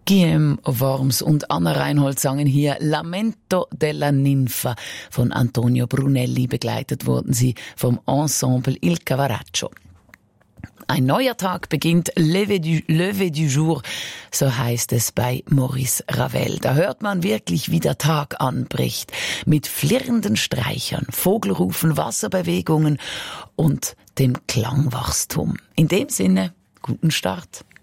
Guillaume Worms und Anna Reinhold sangen hier Lamento della Ninfa von Antonio Brunelli. Begleitet wurden sie vom Ensemble Il Cavaraccio. Ein neuer Tag beginnt, Lever du jour, so heißt es bei Maurice Ravel. Da hört man wirklich, wie der Tag anbricht. Mit flirrenden Streichern, Vogelrufen, Wasserbewegungen und dem Klangwachstum. In dem Sinne, guten Start.